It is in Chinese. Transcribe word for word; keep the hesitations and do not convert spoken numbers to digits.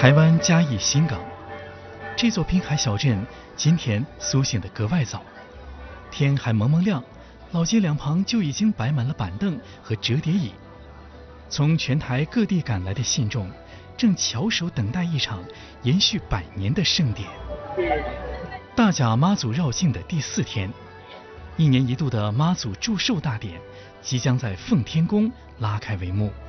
台湾嘉义新港这座滨海小镇，今天苏醒得格外早。天还蒙蒙亮，老街两旁就已经摆满了板凳和折叠椅。从全台各地赶来的信众，正翘首等待一场延续百年的盛典。大甲妈祖绕境的第四天，一年一度的妈祖祝寿大典即将在奉天宫拉开帷幕。